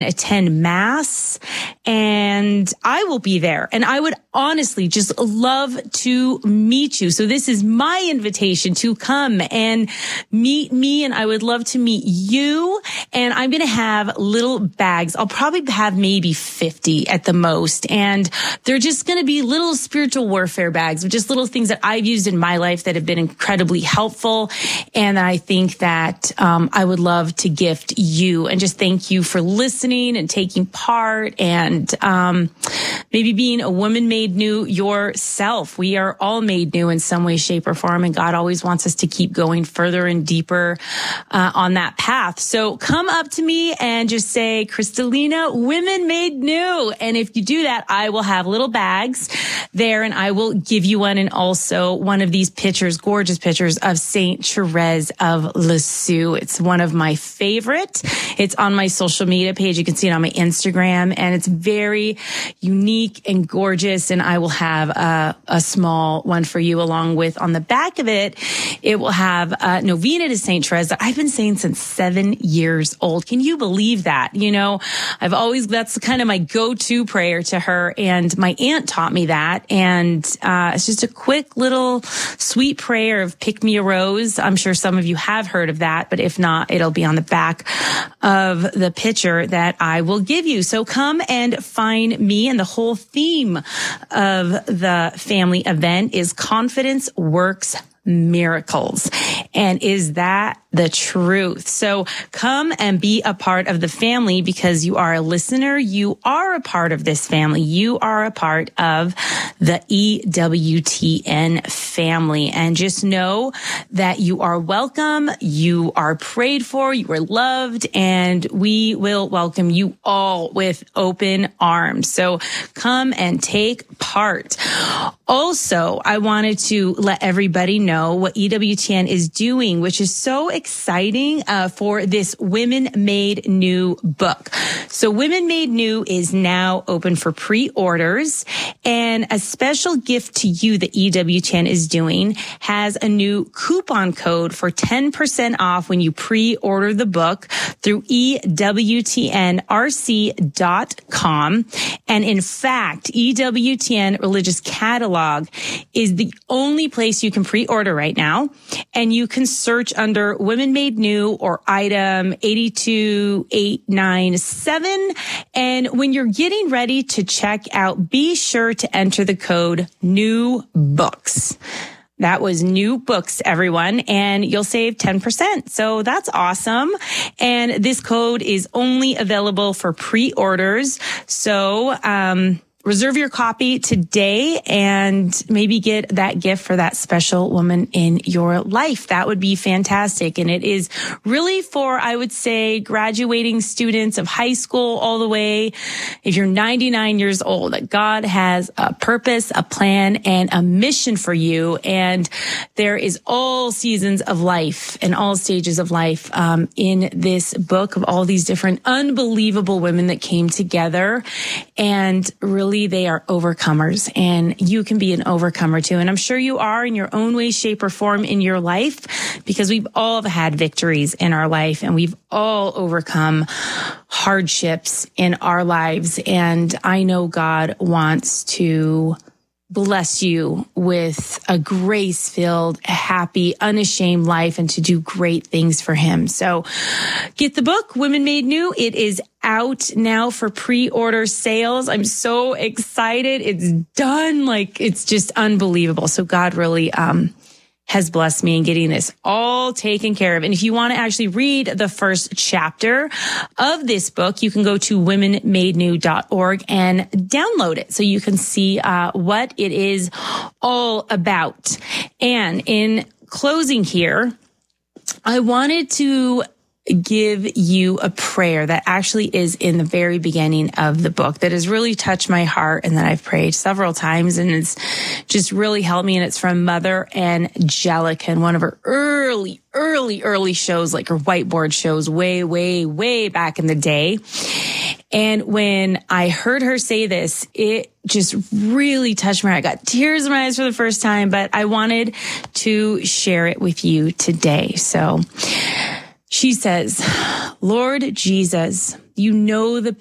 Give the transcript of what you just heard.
attend mass, and I will be there. And I would honestly just love to meet you. So this is my invitation to come and meet me, and I would love to meet you. And I'm going to have little bags. I'll probably have maybe 50 at the most. And they're just going to be little spiritual warfare bags of just little things that I've used in my life that have been incredibly helpful. And I think that I would love to gift you, and just thank you for listening and taking part, and maybe being a woman made new yourself. We are all made new in some way, shape, or form, and God always wants us to keep going further and deeper on that path. So come up to me and just say, Kristalina, Women Made New. And if you do that, I will have little bags there, and I will give you one, and also one of these pictures, gorgeous pictures of Saint Therese of Lisieux. It's one of my favorite. It's on my social media page. You can see it on my Instagram, and it's very unique and gorgeous. And I will have a small one for you, along with, on the back of it, it will have Novena to Saint Therese that I've been saying since 7 years old. Can you believe that? You know, that's kind of my go-to prayer to her. And my aunt taught me that. And it's just a quick little sweet prayer of pick me a rose. I'm sure some of you have heard of that, but if not, it'll be on the back of the picture that I will give you. So come and find me. And the whole theme of the family event is Confidence Works Miracles. And is that the truth? So come and be a part of the family, because you are a listener. You are a part of this family. You are a part of the EWTN family. And just know that you are welcome. You are prayed for. You are loved. And we will welcome you all with open arms. So come and take part. Also, I wanted to let everybody know what EWTN is doing, which is so exciting for this Women Made New book. So Women Made New is now open for pre-orders, and a special gift to you that EWTN is doing has a new coupon code for 10% off when you pre-order the book through EWTNRC.com. And in fact, EWTN Religious Catalog is the only place you can pre-order right now. And you can search under Women Made New or item 82897. And when you're getting ready to check out, be sure to enter the code New Books. That was New Books, everyone, and you'll save 10%. So that's awesome. And this code is only available for pre-orders. So, reserve your copy today and maybe get that gift for that special woman in your life. That would be fantastic. And it is really for, I would say, graduating students of high school all the way, if you're 99 years old, that God has a purpose, a plan, and a mission for you. And there is all seasons of life and all stages of life in this book of all these different unbelievable women that came together, and really they are overcomers, and you can be an overcomer too. And I'm sure you are in your own way, shape, or form in your life, because we've all had victories in our life, and we've all overcome hardships in our lives. And I know God wants to bless you with a grace-filled, happy, unashamed life, and to do great things for him. So get the book, Women Made New. It is out now for pre-order sales. I'm so excited. It's done. It's just unbelievable. So God really has blessed me in getting this all taken care of. And if you want to actually read the first chapter of this book, you can go to womenmadenew.org and download it so you can see what it is all about. And in closing here, I wanted to give you a prayer that actually is in the very beginning of the book that has really touched my heart, and that I've prayed several times, and it's just really helped me. And it's from Mother Angelica, in one of her early shows, like her whiteboard shows way back in the day. And when I heard her say this, it just really touched my heart. I got tears in my eyes for the first time, but I wanted to share it with you today. So she says, Lord Jesus, You know the